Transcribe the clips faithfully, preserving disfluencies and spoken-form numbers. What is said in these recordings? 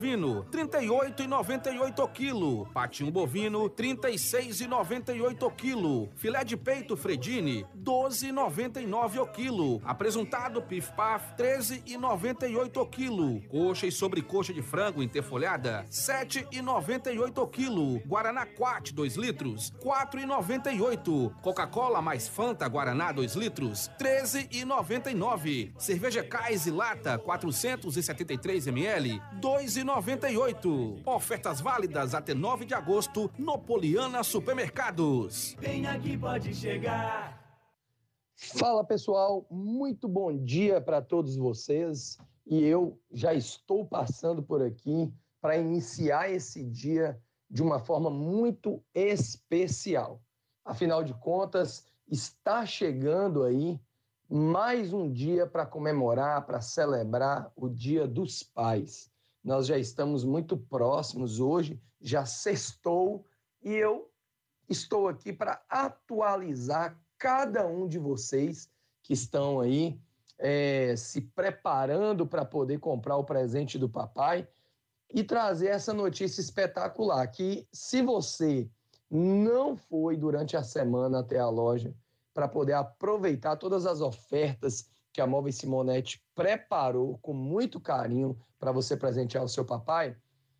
Bovino, trinta e oito e noventa e oito o quilo. Patinho bovino, trinta e seis e noventa e oito o quilo. Filé de peito Fredini, doze e noventa e nove o quilo. Apresuntado Pif Paf, treze e noventa e oito o quilo. Coxa e sobrecoxa de frango interfolhada, sete e noventa e oito o quilo. Guaraná Quat dois litros, quatro e noventa e oito. Coca-Cola mais Fanta Guaraná dois litros, treze e noventa e nove. Cerveja Kaiser Lata quatrocentos e setenta e três mililitros, dois e noventa e oito. Ofertas válidas até nove de agosto no Poliana Supermercados. Vem aqui, pode chegar. Fala pessoal, muito bom dia para todos vocês. E eu já estou passando por aqui para iniciar esse dia de uma forma muito especial. Afinal de contas, está chegando aí mais um dia para comemorar, para celebrar o Dia dos Pais. Nós já estamos muito próximos hoje, já sextou, e eu estou aqui para atualizar cada um de vocês que estão aí é, se preparando para poder comprar o presente do papai e trazer essa notícia espetacular, que se você não foi durante a semana até a loja para poder aproveitar todas as ofertas que a Móveis Simonetti preparou com muito carinho para você presentear o seu papai,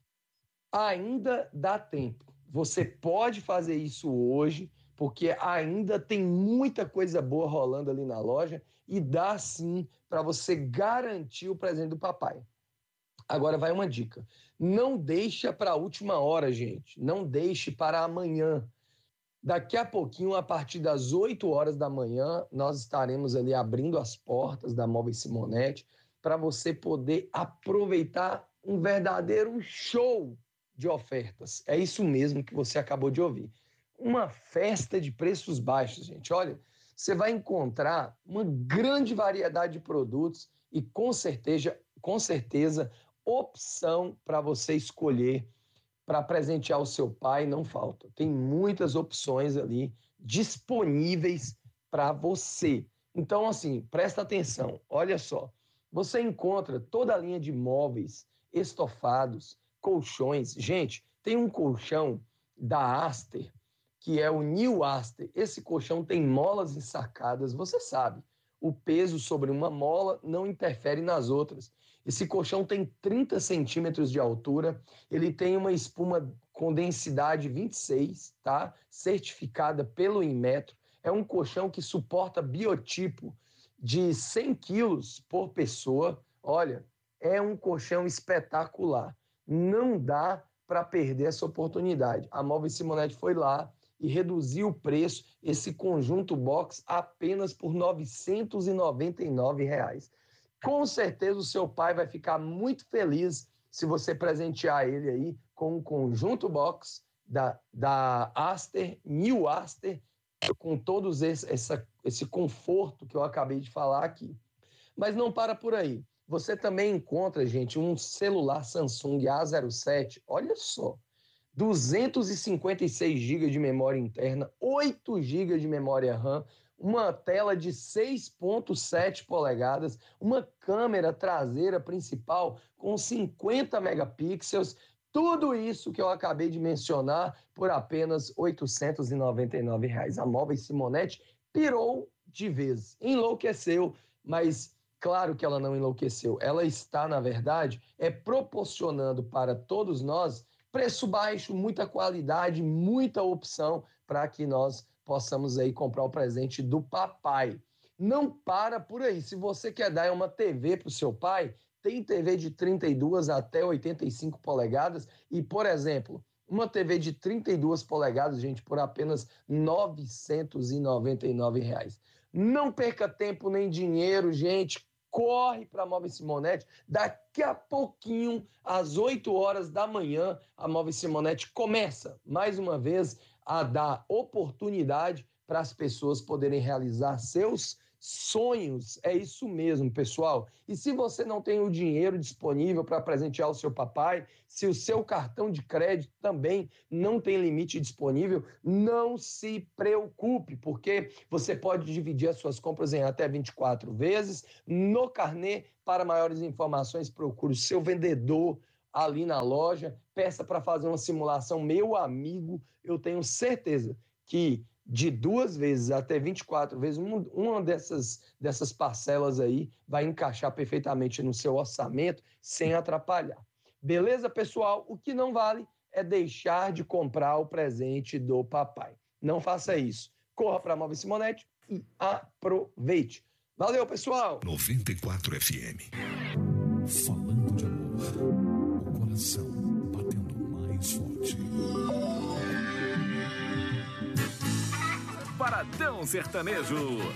ainda dá tempo. Você pode fazer isso hoje, porque ainda tem muita coisa boa rolando ali na loja e dá sim para você garantir o presente do papai. Agora vai uma dica. Não deixa para a última hora, gente. Não deixe para amanhã. Daqui a pouquinho, a partir das oito horas da manhã, nós estaremos ali abrindo as portas da Móveis Simonetti para você poder aproveitar um verdadeiro show de ofertas. É isso mesmo que você acabou de ouvir. Uma festa de preços baixos, gente. Olha, você vai encontrar uma grande variedade de produtos e com certeza, com certeza, opção para você escolher para presentear o seu pai não falta. Tem muitas opções ali disponíveis para você. Então, assim, presta atenção. Olha só, você encontra toda a linha de móveis, estofados, colchões. Gente, tem um colchão da Aster, que é o New Aster. Esse colchão tem molas ensacadas, você sabe. O peso sobre uma mola não interfere nas outras. Esse colchão tem trinta centímetros de altura, ele tem uma espuma com densidade vinte e seis, tá? Certificada pelo Inmetro. É um colchão que suporta biotipo de cem quilos por pessoa. Olha, é um colchão espetacular. Não dá para perder essa oportunidade. A Móveis Simonetti foi lá e reduziu o preço, esse conjunto box, apenas por novecentos e noventa e nove reais. Com certeza o seu pai vai ficar muito feliz se você presentear ele aí com um conjunto box da, da Aster, New Aster, com todos esse, essa, esse conforto que eu acabei de falar aqui. Mas não para por aí. Você também encontra, gente, um celular Samsung A zero sete, olha só, duzentos e cinquenta e seis gigas de memória interna, oito gigas de memória RAM, uma tela de seis vírgula sete polegadas, uma câmera traseira principal com cinquenta megapixels, tudo isso que eu acabei de mencionar por apenas oitocentos e noventa e nove reais. A Móveis Simonetti pirou de vez, enlouqueceu, mas claro que ela não enlouqueceu. Ela está, na verdade, é proporcionando para todos nós preço baixo, muita qualidade, muita opção para que nós possamos aí comprar o presente do papai. Não para por aí. Se você quer dar uma T V para o seu pai, tem T V de trinta e duas até oitenta e cinco polegadas e, por exemplo, uma T V de trinta e duas polegadas, gente, por apenas novecentos e noventa e nove reais. Não perca tempo nem dinheiro, gente. Corre para a Móveis Simonetti. Daqui a pouquinho, às oito horas da manhã, a Móveis Simonetti começa, mais uma vez, a dar oportunidade para as pessoas poderem realizar seus sonhos. É isso mesmo, pessoal. E se você não tem o dinheiro disponível para presentear o seu papai, se o seu cartão de crédito também não tem limite disponível, não se preocupe, porque você pode dividir as suas compras em até vinte e quatro vezes no carnê. Para maiores informações, procure o seu vendedor ali na loja, peça para fazer uma simulação. Meu amigo, eu tenho certeza que de duas vezes até vinte e quatro vezes, uma dessas, dessas parcelas aí vai encaixar perfeitamente no seu orçamento, sem atrapalhar. Beleza, pessoal? O que não vale é deixar de comprar o presente do papai. Não faça isso. Corra para a Móveis Simonetti e aproveite. Valeu, pessoal! noventa e quatro F M. Falando de amor, o coração batendo mais forte. Paradão Sertanejo.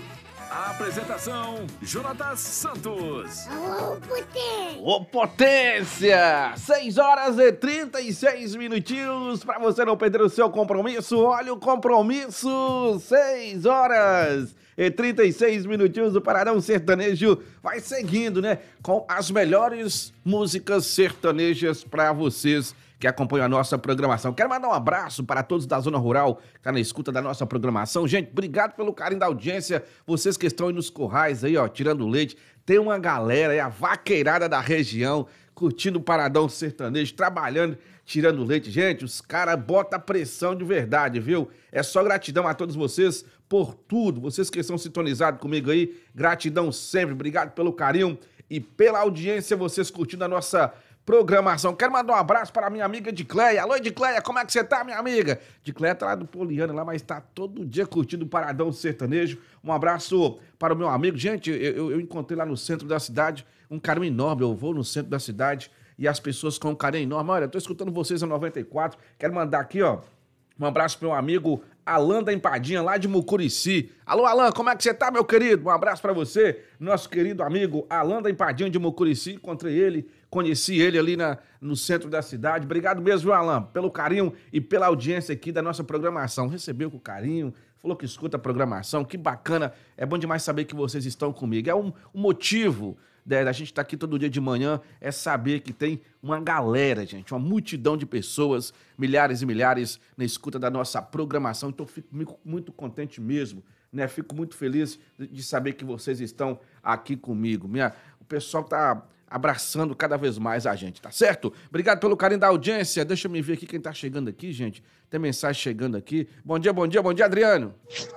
A apresentação, Jonatas Santos. Alô, potência! Ô, potência! seis horas e trinta e seis minutinhos para você não perder o seu compromisso. Olha o compromisso! seis horas e trinta e seis minutinhos. O Paradão Sertanejo vai seguindo, né? Com as melhores músicas sertanejas para vocês que acompanha a nossa programação. Quero mandar um abraço para todos da Zona Rural que tá na escuta da nossa programação. Gente, obrigado pelo carinho da audiência. Vocês que estão aí nos currais aí, ó, tirando leite. Tem uma galera aí, a vaqueirada da região, curtindo o Paradão Sertanejo, trabalhando, tirando leite. Gente, os caras botam pressão de verdade, viu? É só gratidão a todos vocês por tudo. Vocês que estão sintonizados comigo aí, gratidão sempre. Obrigado pelo carinho e pela audiência, vocês curtindo a nossa programação. Quero mandar um abraço para a minha amiga Edicleia. Alô, Edicleia, como é que você tá, minha amiga? Edicleia tá lá do Poliana, lá, mas tá todo dia curtindo o Paradão Sertanejo. Um abraço para o meu amigo. Gente, eu, eu, eu encontrei lá no centro da cidade um carinho enorme. Eu vou no centro da cidade e as pessoas com um carinho enorme. Olha, eu tô escutando vocês a noventa e quatro. Quero mandar aqui, ó, um abraço pro meu amigo Alan da Empadinha, lá de Mucurici. Alô, Alan, como é que você tá, meu querido? Um abraço pra você, nosso querido amigo Alan da Empadinha de Mucurici. Encontrei ele, conheci ele ali na, no centro da cidade. Obrigado mesmo, Alan, pelo carinho e pela audiência aqui da nossa programação. Recebeu com carinho, falou que escuta a programação, que bacana. É bom demais saber que vocês estão comigo. É um, um motivo da gente estar aqui todo dia de manhã, é saber que tem uma galera, gente, uma multidão de pessoas, milhares e milhares na escuta da nossa programação. Então, fico muito, muito contente mesmo, né? Fico muito feliz de, de saber que vocês estão aqui comigo. Minha, o pessoal tá abraçando cada vez mais a gente, tá certo? Obrigado pelo carinho da audiência. Deixa eu me ver aqui quem tá chegando aqui, gente. Tem mensagem chegando aqui. Bom dia, bom dia, bom dia, Adriano.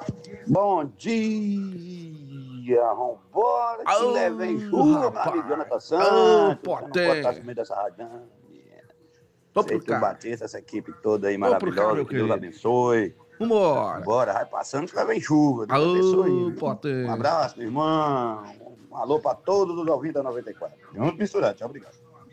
Bom dia, vambora, que Ô, levem chuva, meu rapaz. amigo Jonathan Ô, Santos. Não potência. pode estar no meio dessa radão. Tô pro Sei cá. Batista, essa equipe toda aí Tô pro cá, maravilhosa, meu que Deus querido. abençoe. Vambora. Bora, vai passando que levem chuva. Deus Ô, abençoe. viu? potência. Um abraço, meu irmão. Um alô pra todos os ouvintes da noventa e quatro. Junto misturado, tchau, obrigado.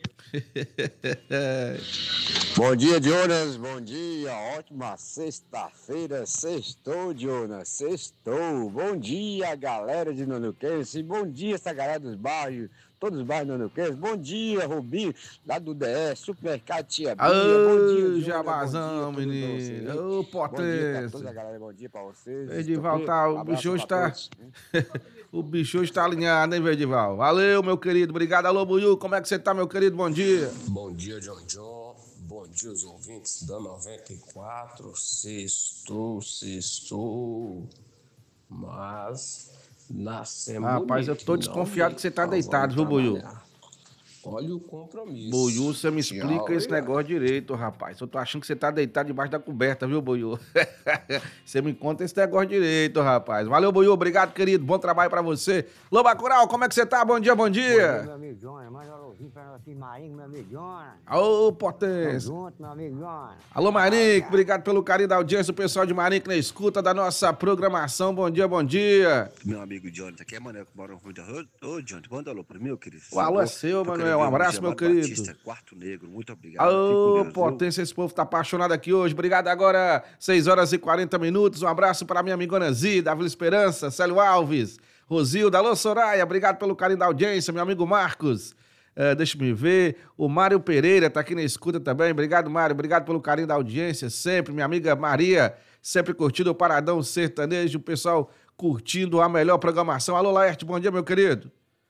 Bom dia, Jonas. Bom dia. Ótima sexta-feira. Sextou, Jonas. Sextou. Bom dia, galera de Nonuquense. Bom dia, essa galera dos bairros. Todos os bairros Nonuquense. Bom dia, Rubinho, lá do D S, Supermercado Tia Bia. Bom dia, Ô, Jonas. Jabazão, Bom dia, tudo bom, menino. vocês? Ô, Bom dia pra potência. toda a galera. Bom dia pra vocês. Edival tá, o Abraço bicho hoje pra tá... todos. O bicho hoje tá alinhado, hein, Edival? Valeu, meu querido. Obrigado. Alô, Buiu. Como é que você tá, meu querido? Bom dia. Bom dia, John John. Bom dia, os ouvintes da noventa e quatro. Sextou, sextou. Mas nascemos. Rapaz, eu tô bonito, desconfiado não, que você tá então deitado, vamos viu, Buiu? trabalhar. Olha o compromisso. Buiu, você me explica Tchau, esse obrigado. negócio direito, rapaz. Eu tô achando que você tá deitado debaixo da coberta, viu, Buiu? Você me conta esse negócio direito, rapaz. Valeu, Buiu. Obrigado, querido. Bom trabalho pra você. Loba Cural, como é que você tá? Bom dia, bom Bom dia, dia. meu amigo Jonas. Manda um alôzinho pra nós aqui, Marinho, meu amigo Jonas. Ô, Tamo potência. junto, meu amigo Jonas. Alô, Marinho. Obrigado pelo carinho da audiência. O pessoal de Marinho que na escuta da nossa programação. Bom dia, bom dia. Meu amigo Jonathan, aqui é Manuel que mora no Rio de Janeiro. Ô, Jonathan, manda alô pra mim, meu querido. O alô é seu, Manuel. Um abraço, meu querido. Batista, Quarto Negro, muito obrigado. Ô, Fique com Deus, potência, esse povo tá apaixonado aqui hoje. Obrigado agora, seis horas e quarenta minutos. Um abraço para minha amigona Zida, Ávila Esperança, Célio Alves, Rosilda. Alô, Soraya, obrigado pelo carinho da audiência, meu amigo Marcos. Uh, deixa eu ver, o Mário Pereira tá aqui na escuta também. Obrigado, Mário, obrigado pelo carinho da audiência sempre. Minha amiga Maria, sempre curtindo o Paradão Sertanejo, o pessoal curtindo a melhor programação. Alô, Laerte, bom dia, meu querido.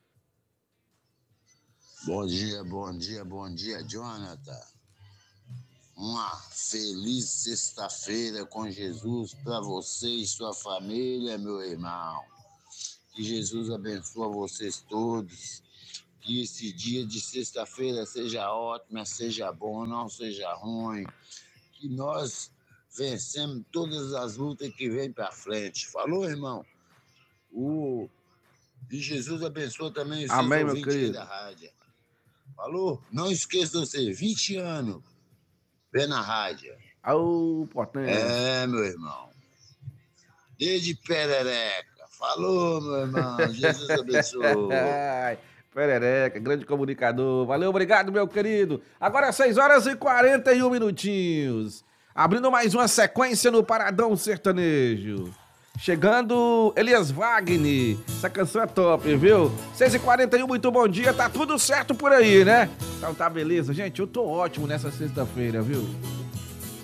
Bom dia, bom dia, bom dia, Jonathan. Uma feliz sexta-feira com Jesus para você e sua família, meu irmão. Que Jesus abençoe vocês todos. Que esse dia de sexta-feira seja ótimo, seja bom, não seja ruim. Que nós vencemos todas as lutas que vêm para frente. Falou, irmão? O... E Jesus abençoe também os Amém, seus meu ouvintes aí querido. da rádio. Falou? Não esqueça de você, vinte anos, vem na rádio. Ô, potência. É, meu irmão. Desde perereca. Falou, meu irmão. Jesus abençoe. Ai, Perereca, grande comunicador. Valeu, obrigado, meu querido. Agora seis horas e quarenta e um minutinhos. Abrindo mais uma sequência no Paradão Sertanejo. Chegando Elias Wagner. Essa canção é top, viu? seis e quarenta e um, muito bom dia. Tá tudo certo por aí, né? Então tá beleza. Gente, eu tô ótimo nessa sexta-feira, viu?